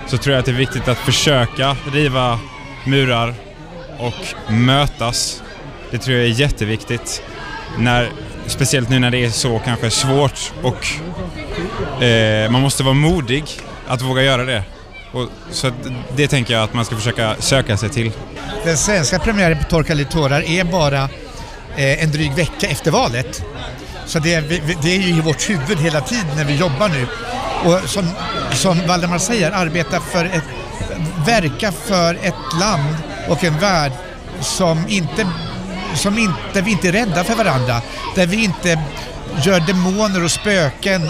så tror jag att det är viktigt att försöka riva murar och mötas. Det tror jag är jätteviktigt. Speciellt nu när det är så kanske svårt och man måste vara modig att våga göra det. Så det tänker jag att man ska försöka söka sig till. Den svenska premiären på Torka lite tårar är bara en dryg vecka efter valet. Så det är ju i vårt huvud hela tiden när vi jobbar nu. Och som Valdemar säger, verka för ett land och en värld som inte vi inte är rädda för varandra. Där vi inte gör demoner och spöken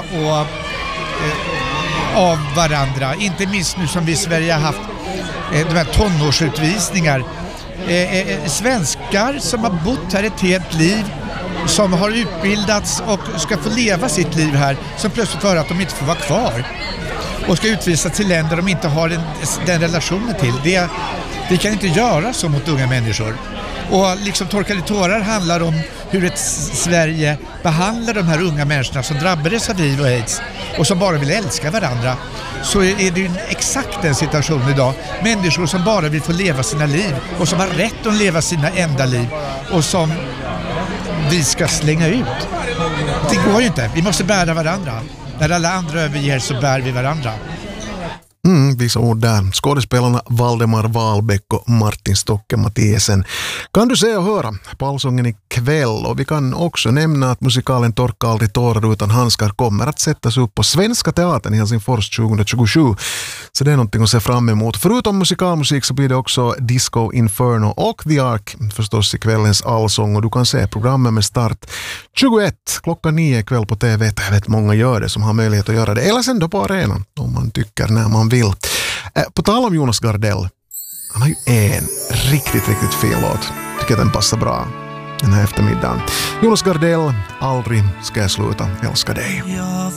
av varandra. Inte minst nu som vi i Sverige har haft de här tonårsutvisningar. Svenskar som har bott här ett helt liv, som har utbildats och ska få leva sitt liv här, som plötsligt hör att de inte får vara kvar och ska utvisas till länder de inte har den relationen till. Vi kan inte göra så mot unga människor. Och liksom Torka lite tårar handlar om hur ett Sverige behandlar de här unga människorna som drabbades av HIV och AIDS och som bara vill älska varandra. Så är det ju exakt den situationen idag. Människor som bara vill få leva sina liv och som har rätt att leva sina enda liv och som vi ska slänga ut. Det går ju inte. Vi måste bära varandra. När alla andra överger så bär vi varandra. Vissa ord där. Skådespelarna Valdemar Wahlbeck och Martin Stocke Mathiesen. Kan du se och höra på Allsången ikväll, och vi kan också nämna att musikalen Torka aldrig tårar utan handskar kommer att sättas upp på Svenska Teatern i Helsingfors 2027. Så det är någonting att se fram emot. Förutom musikalmusik så blir det också Disco Inferno och The Ark förstås i kvällens Allsång, och du kan se programmet med start 21 klockan 9 ikväll på TV. Jag vet många gör det som har möjlighet att göra det, eller sen då på arenan om man tycker när man vill. På tal om Jonas Gardell, han har ju en riktigt fin låt. Tycker att den passar bra den här eftermiddagen. Jonas Gardell, Aldrig ska jag sluta älska dig. Jag